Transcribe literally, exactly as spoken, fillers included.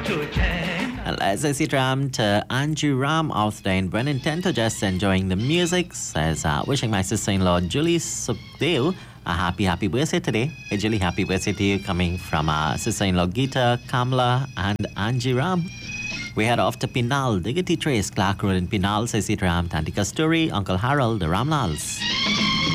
And let's say Sitram to Anju Ram out there in Brennan Tento, just enjoying the music. Says, uh, wishing my sister-in-law Julie Sukdeo a happy, happy birthday today. Hey Julie, happy birthday to you, coming from uh, sister-in-law Geeta, Kamla and Anju Ram. We head off to Pinal, Diggity Trace, Clark Road in Pinal, says Sitram, Tanti Kasturi, Uncle Harold, the Ramlals.